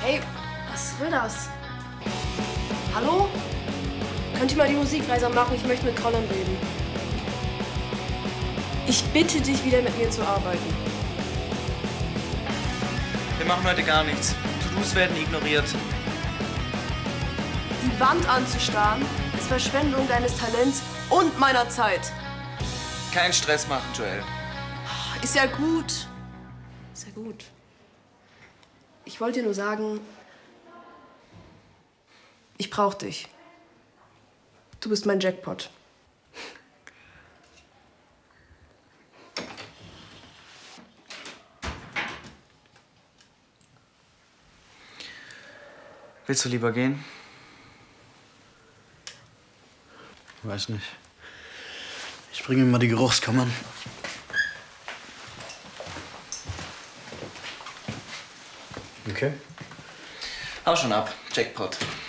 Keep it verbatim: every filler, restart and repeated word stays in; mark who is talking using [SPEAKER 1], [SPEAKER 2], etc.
[SPEAKER 1] Hey, was will das? Hallo? Könnt ihr mal die Musik leiser machen? Ich möchte mit Colin reden. Ich bitte dich, wieder mit mir zu arbeiten.
[SPEAKER 2] Wir machen heute gar nichts. To-dos werden ignoriert.
[SPEAKER 1] Die Wand anzustarren ist Verschwendung deines Talents und meiner Zeit.
[SPEAKER 2] Kein Stress machen, Joel.
[SPEAKER 1] Ist ja gut. Ist ja gut. Ich wollte dir nur sagen, ich brauch dich. Du bist mein Jackpot.
[SPEAKER 2] Willst du lieber gehen?
[SPEAKER 3] Weiß nicht. Ich bringe ihm mal die Geruchskammern. Okay.
[SPEAKER 2] Hau schon ab, Jackpot.